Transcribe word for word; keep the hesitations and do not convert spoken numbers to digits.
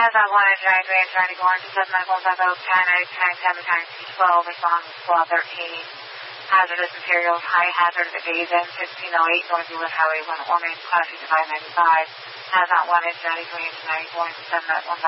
Has on one engine ninety-three and trying to go into seven nine one five zero ten eight nine seven nine C twelve respond squad thirteen. Hazardous materials, high hazard at Dazen fifteen oh eight North Euclid Highway one oh one main class five ninety-five. Has on one engine ninety-three and ninety-four into seven nine one five